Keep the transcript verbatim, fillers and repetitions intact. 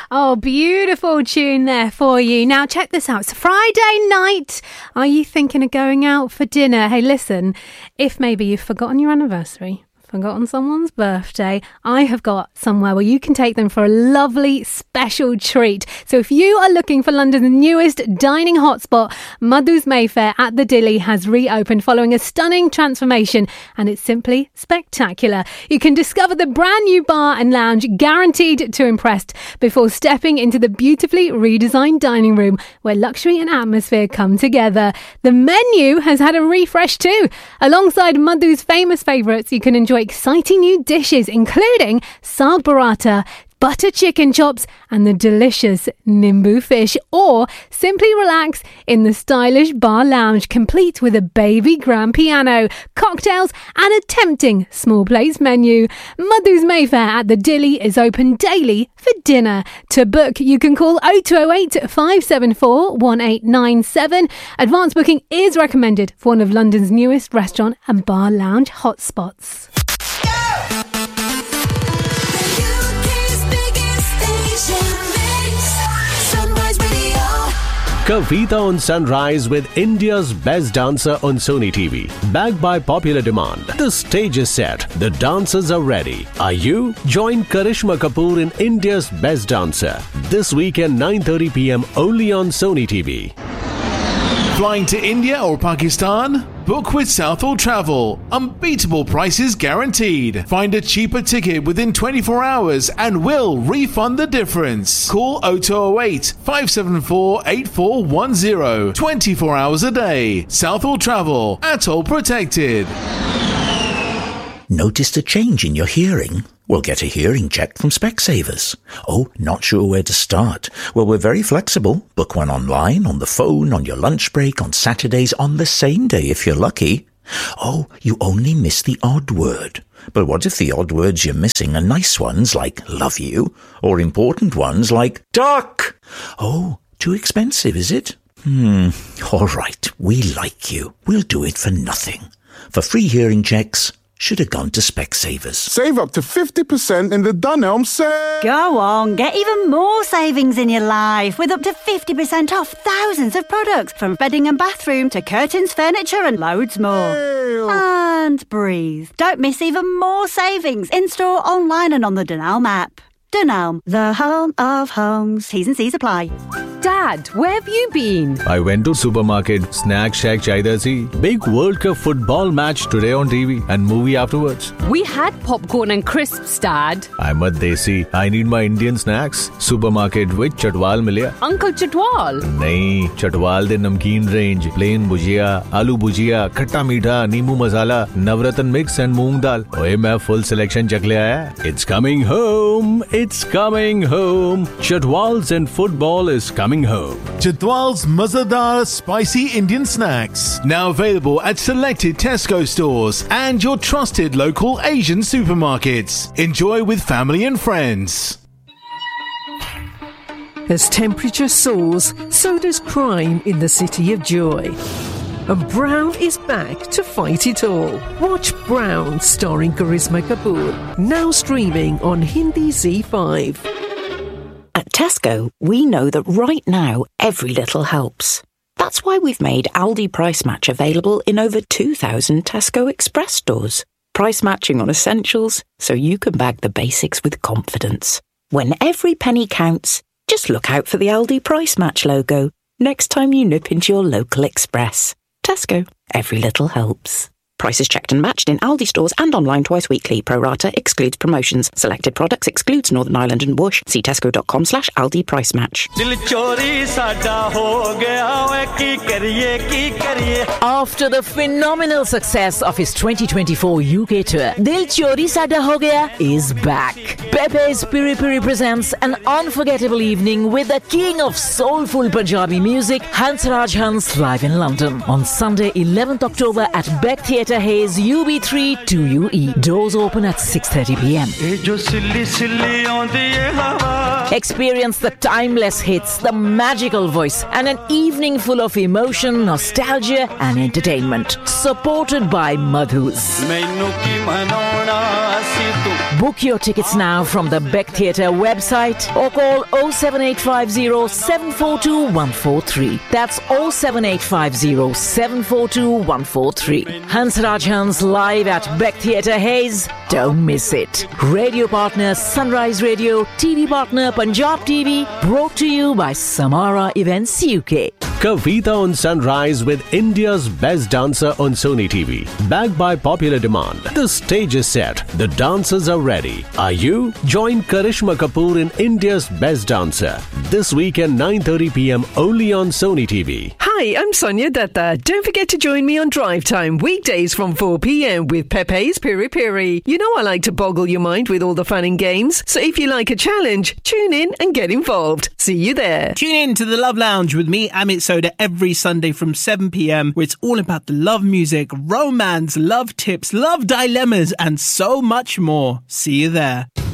Oh, beautiful tune there for you. Now, check this out. It's Friday night. Are you thinking of going out for dinner? Hey, listen, if maybe you've forgotten your anniversary, forgotten someone's birthday, I have got somewhere where you can take them for a lovely special treat. So if you are looking for London's newest dining hotspot, Madhu's Mayfair at the Dilly has reopened following a stunning transformation, and it's simply spectacular. You can discover the brand new bar and lounge, guaranteed to impress, before stepping into the beautifully redesigned dining room where luxury and atmosphere come together. The menu has had a refresh too. Alongside Madhu's famous favourites, you can enjoy exciting new dishes including saag paratha, butter chicken chops and the delicious nimbu fish, or simply relax in the stylish bar lounge complete with a baby grand piano, cocktails and a tempting small plates menu. Madhu's Mayfair at the Dilly is open daily for dinner. To book, you can call oh two oh eight, five seven four, one eight nine seven. Advance booking is recommended for one of London's newest restaurant and bar lounge hotspots. Kavita on Sunrise with India's Best Dancer on Sony T V. Backed by popular demand, the stage is set. The dancers are ready. Are you? Join Karishma Kapoor in India's Best Dancer this weekend nine thirty p.m. only on Sony T V. Flying to India or Pakistan? Book with Southall Travel. Unbeatable prices guaranteed. Find a cheaper ticket within twenty-four hours and we'll refund the difference. Call oh two oh eight, five seven four, eight four one zero. twenty-four hours a day. Southall Travel. Atoll protected. Noticed a change in your hearing? Well, get a hearing check from Specsavers. Oh, not sure where to start? Well, we're very flexible. Book one online, on the phone, on your lunch break, on Saturdays, on the same day if you're lucky. Oh, you only miss the odd word. But what if the odd words you're missing are nice ones like love you, or important ones like duck? Oh, too expensive, is it? Hmm, all right, we like you. We'll do it for nothing. For free hearing checks, should have gone to Specsavers. Save up to fifty percent in the Dunelm sale. Go on, get even more savings in your life with up to fifty percent off thousands of products from bedding and bathroom to curtains, furniture and loads more. Ew. And breathe. Don't miss even more savings in-store, online and on the Dunelm app. Dunelm, the home of homes. T's and C's apply. Dad, where have you been? I went to supermarket, snack shack chahiye si. Big World Cup football match today on T V and movie afterwards. We had popcorn and crisps, Dad. I'm a desi. I need my Indian snacks. Supermarket with Chatwal milya. Uncle Chatwal? Nahin, Chatwal de namkeen range. Plain bhujia, aloo bhujia, khatta meetha, neembu masala, navratan mix and moong dal. Oye, main full selection chak le aaya. It's coming home. It's coming home. Chatwal's and football is coming home. Chatwal's Mazadar Spicy Indian Snacks. Now available at selected Tesco stores and your trusted local Asian supermarkets. Enjoy with family and friends. As temperature soars, so does crime in the City of Joy. And Brown is back to fight it all. Watch Brown starring Karisma Kapoor, now streaming on Hindi Z five. At Tesco, we know that right now, every little helps. That's why we've made Aldi Price Match available in over two thousand Tesco Express stores. Price matching on essentials, so you can bag the basics with confidence. When every penny counts, just look out for the Aldi Price Match logo next time you nip into your local Express. Tesco, every little helps. Prices checked and matched in Aldi stores and online twice weekly. Pro rata excludes promotions. Selected products excludes Northern Ireland and Bush. See tesco.com slash Aldi Price Match. After the phenomenal success of his twenty twenty-four U K tour, Dil Chori Sada Ho Gaya is back. Pepe's Piri Piri presents an unforgettable evening with the king of soulful Punjabi music, Hansraj Hans, live in London on Sunday, eleventh October at Beck Theatre Hayes, U B three two U E. Doors open at six thirty p.m. Experience the timeless hits, the magical voice, and an evening full of emotion, nostalgia, and entertainment. Supported by Madhus. Book your tickets now from the Beck Theatre website or call oh seven eight five oh, seven four two, one four three. That's oh seven eight five oh, seven four two, one four three. Hansraj Hans live at Beck Theatre Hayes. Don't miss it. Radio partner Sunrise Radio, T V partner Punjab T V, brought to you by Samara Events U K. Kavita on Sunrise with India's best dancer on Sony T V. Backed by popular demand. The stage is set. The dancers are ready. Are you? Join Karishma Kapoor in India's Best Dancer. This weekend nine thirty p.m. only on Sony T V. Hi, I'm Sonia Datta. Don't forget to join me on Drive Time weekdays from four p.m. with Pepe's Piri Piri. You know I like to boggle your mind with all the fun and games. So if you like a challenge, tune in and get involved. See you there. Tune in to the Love Lounge with me, Amit Soda, every Sunday from seven p.m. where it's all about the love music, romance, love tips, love dilemmas, and so much more. See you there.